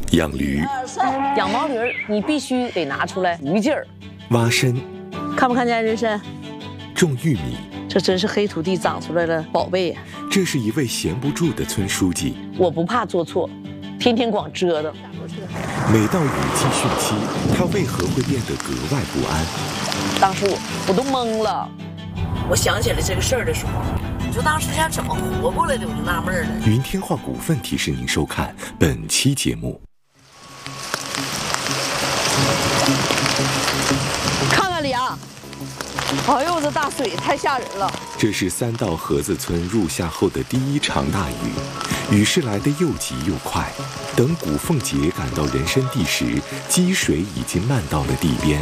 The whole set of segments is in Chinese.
养驴、 养毛驴，你必须得拿出来鱼劲儿。 挖参， 看不看见人参？ 种玉米， 这真是黑土地长出来的宝贝呀！ 这是一位闲不住的村书记。 我不怕做错，天天光折腾。 每到雨季汛期，他为何会变得格外不安？ 当时我都懵了。我想起来这个事儿的时候，你说当时要怎么活过来的，我就纳闷了。 云天化股份提示您收看本期节目。 看看里啊！哎呦，这大水太吓人了！ 这是三道河子村入夏后的第一场大雨，雨势来得又急又快。等古凤节赶到人参地时，积水已经漫到了地边。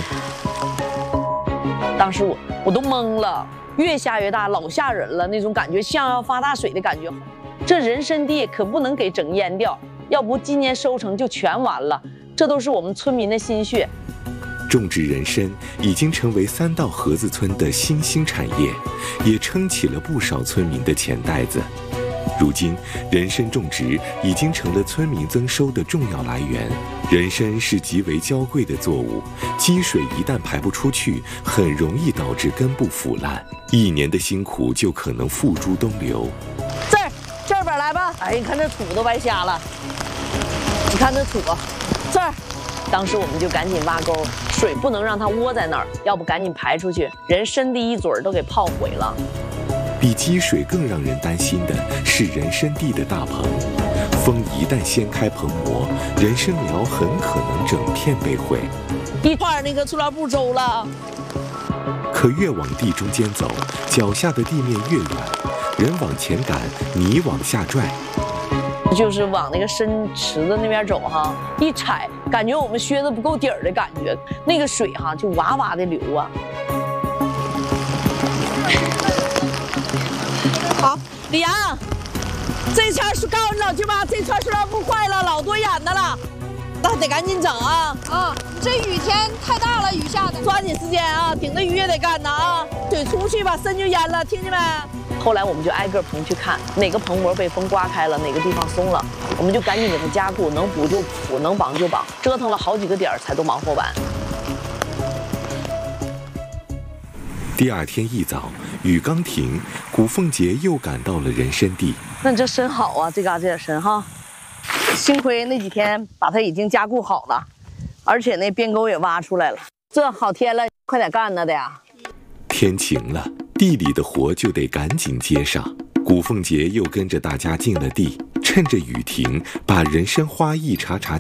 当时我都懵了，越下越大，老吓人了，那种感觉像要发大水的感觉。这人参地可不能给整淹掉，要不今年收成就全完了。这都是我们村民的心血。 种植人参已经成为三道河子村的新兴产业，也撑起了不少村民的钱袋子。如今，人参种植已经成了村民增收的重要来源。人参是极为娇贵的作物，积水一旦排不出去，很容易导致根部腐烂，一年的辛苦就可能付诸东流。 这边来吧！哎，你看这土都白瞎了，你看这土，这儿。当时我们就赶紧挖沟，水不能让它窝在那儿，要不赶紧排出去。人参地一嘴都给泡毁了。 比积水更让人担心的是人参地的大棚，风一旦掀开棚膜，人参苗很可能整片被毁。 一块那个塑料布周了。 可越往地中间走，脚下的地面越软，人往前赶，泥往下拽。 就是往那个深池子那边走哈，一踩，感觉我们靴子不够底儿的感觉，那个水哈就哇哇的流啊。好，李阳，这圈是告诉你老舅妈，这圈塑料布坏了，老多眼的了，那得赶紧整啊！ 啊，这雨天太大了，雨下的， 抓紧时间啊，顶着雨也得干呢啊！水出去吧，身就淹了，听见没？后来我们就挨个棚去看，哪个棚膜被风刮开了，哪个地方松了，我们就赶紧给它加固，能补就补，能绑就绑，折腾了好几个点才都忙活完。 第二天一早，雨刚停，古凤节又赶到了人参地。 那你这参好啊，这嘎这点参哈，幸亏那几天把它已经加固好了，而且那边沟也挖出来了。这好天了，快点干呢的呀！ 天晴了，地里的活就得赶紧接上。古凤节又跟着大家进了地，趁着雨停，把人参花一茬茬